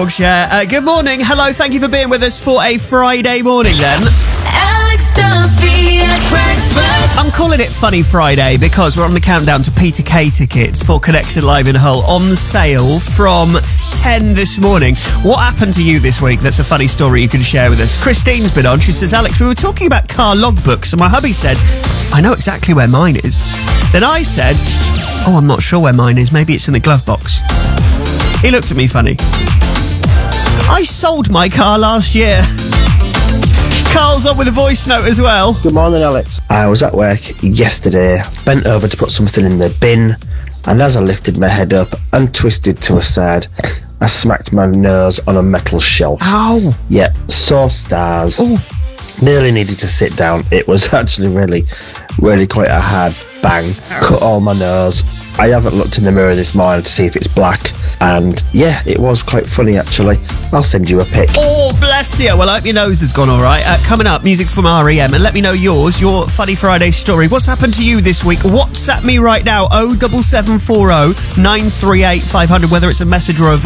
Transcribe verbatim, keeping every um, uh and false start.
Yorkshire. Uh, good morning. Hello. Thank you for being with us for a Friday morning then. Alex Duffy at breakfast. I'm calling it Funny Friday because we're on the countdown to Peter Kay tickets for Connected Live in Hull on sale from ten this morning. What happened to you this week that's a funny story you can share with us? Christine's been on. She says, Alex, we were talking about car logbooks and my hubby said, I know exactly where mine is. Then I said, oh, I'm not sure where mine is. Maybe it's in the glove box. He looked at me funny. I sold my car last year. Carl's on with a voice note as well. Good morning, Alex. I was at work yesterday, bent over to put something in the bin, and as I lifted my head up and twisted to a side, I smacked my nose on a metal shelf. Ow! Yep, saw stars. Ooh. Nearly needed to sit down. It was actually really, really quite a hard bang. Cut all my nose. I haven't looked in the mirror this morning to see if it's black. And yeah, it was quite funny actually. I'll send you a pic. Oh, bless you. Well, I hope your nose has gone all right. Uh, coming up, music from R E M. And let me know yours, your Funny Friday story. What's happened to you this week? WhatsApp me right now, oh seven seven four oh nine three eight five hundred, whether it's a message or a voice.